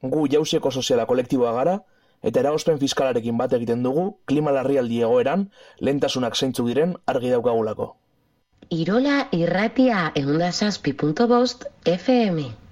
Gu jauzeko soziala kolektiboa gara, eta eragozpen fiskalarekin bat egiten dugu klima larrialdi egoeran lehentasunak zeintzuk diren argi daukagulako. Irola irratia 107.5 FM.